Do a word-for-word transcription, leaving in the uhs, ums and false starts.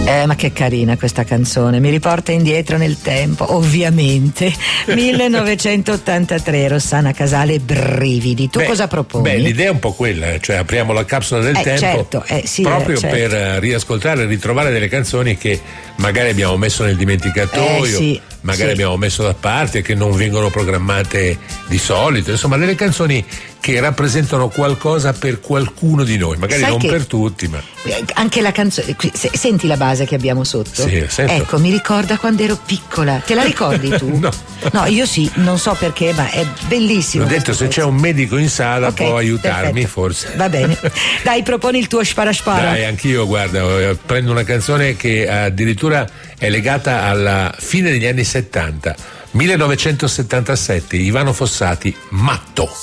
Eh, ma che carina questa canzone, mi riporta indietro nel tempo, ovviamente. millenovecentottantatré, Rossana Casale, brividi. Tu beh, cosa proponi? Beh, l'idea è un po' quella, cioè apriamo la capsula del eh, tempo certo, eh, sì, proprio eh, certo. per riascoltare e ritrovare delle canzoni che magari abbiamo messo nel dimenticatoio, eh, sì, magari sì. abbiamo messo da parte, che non vengono programmate di solito, insomma delle canzoni che rappresentano qualcosa per qualcuno di noi, magari Sai non che per tutti, ma anche la canzone, senti la base che abbiamo sotto? Sì, sento. Ecco, mi ricorda quando ero piccola. Te la ricordi tu? No. No, io sì, non so perché, ma è bellissimo. Ho detto, se pezzo. c'è un medico in sala Okay, può aiutarmi, perfetto. forse. Va bene. Dai, proponi il tuo spara spara. Dai, anch'io, guarda, eh, prendo una canzone che addirittura è legata alla fine degli anni settanta, millenovecentosettantasette, Ivano Fossati, Matto.